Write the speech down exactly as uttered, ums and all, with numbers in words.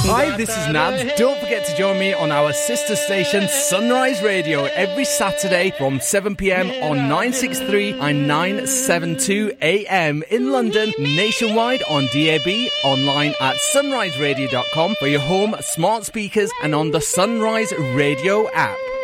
Hi, this is Nads. Don't forget to join me on our sister station Sunrise Radio every Saturday from seven p m on nine sixty-three and nine seventy-two a m in London, nationwide on D A B, online at sunrise radio dot com for your home smart speakers and on the Sunrise Radio app.